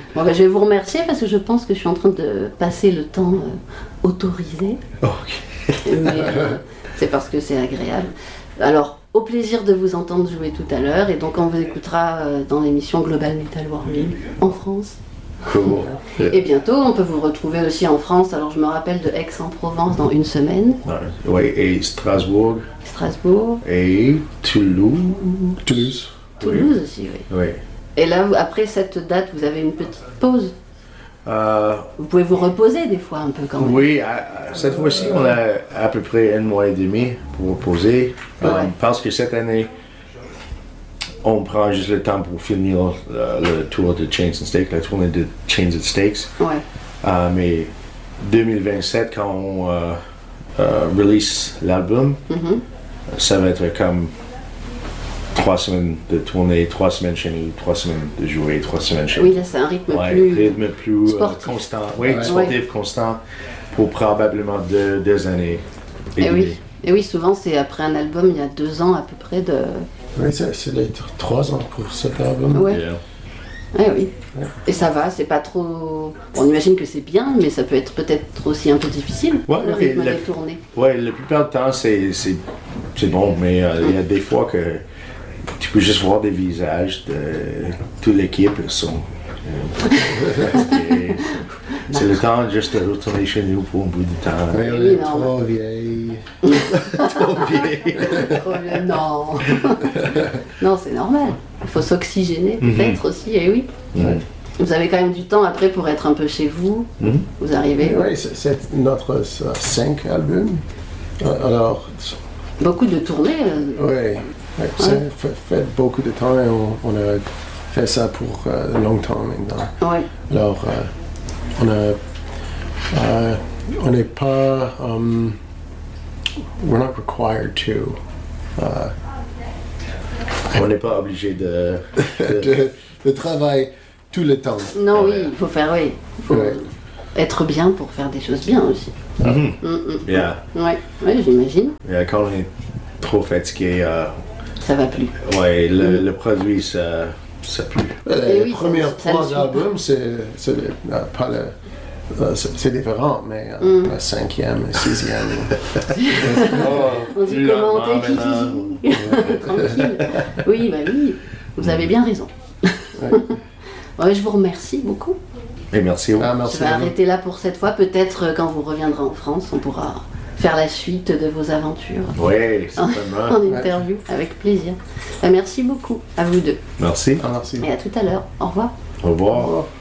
Bon, je vais vous remercier parce que je pense que je suis en train de passer le temps autorisé. Ok. Mais c'est parce que c'est agréable. Alors, au plaisir de vous entendre jouer tout à l'heure. Et donc, on vous écoutera dans l'émission Global Metal Warming en France. Cool. Et bientôt, on peut vous retrouver aussi en France. Alors, je me rappelle de Aix-en-Provence dans une semaine. Oui, et Strasbourg. Strasbourg. Et Toulouse. Toulouse. Toulouse aussi, oui. Oui. Et là, après cette date, vous avez une petite pause. Vous pouvez vous reposer des fois un peu quand même. Oui, cette fois-ci, on a à peu près un mois et demi pour reposer. Ouais. Parce que cette année, on prend juste le temps pour finir le tour de Chains and Stakes, la tournée de Chains and Stakes. Ouais. Mais 2027, quand on release l'album, ça va être comme 3 semaines de tournée, 3 semaines chez nous, 3 semaines de jouer, 3 semaines chez nous. Oui, là c'est un rythme plus sportif. Constant. Oui, sportif, constant, pour probablement 2 années. Et oui, souvent c'est après un album, il y a 2 ans à peu près de... Oui, c'est les 3 ans pour cet album. Ouais. Yeah. Ouais, oui. Et ça va, c'est pas trop... On imagine que c'est bien, mais ça peut être peut-être aussi un peu difficile, le rythme des tournées. Oui, la plupart du temps, c'est bon, mais il y a des fois que tu peux juste voir des visages de toute l'équipe. C'est le temps juste de retourner chez nous pour un bout de temps. Oui, on est trop vieilles. Trop vieille. Non. Non, c'est normal. Il faut s'oxygéner peut-être aussi, et oui. Vous avez quand même du temps après pour être un peu chez vous. Vous arrivez. Oui, c'est notre 5 albums. Alors... Beaucoup de tournées. Oui, ça fait beaucoup de temps et on a fait ça pour longtemps maintenant. Ouais. Alors, on n'est pas... we're not required to... On n'est pas obligé de travailler tout le temps. Non, oui, il faut faire, oui. Il faut être bien pour faire des choses bien aussi. Yeah. Ouais, j'imagine. Quand on est trop fatigué, ça va plus. Ouais, le produit, ça pue. Les premiers 3 albums, c'est différent, mais le 5e, le 6e. On dit comment t'es tranquille. Oui, bah oui, vous avez bien raison. Ouais, je vous remercie beaucoup. Et merci à vous. Merci Je vais arrêter là pour cette fois. Peut-être quand vous reviendrez en France, on pourra faire la suite de vos aventures. Oui, certainement. En interview, avec plaisir. Merci beaucoup à vous deux. Merci. Merci. Et à tout à l'heure. Au revoir. Au revoir.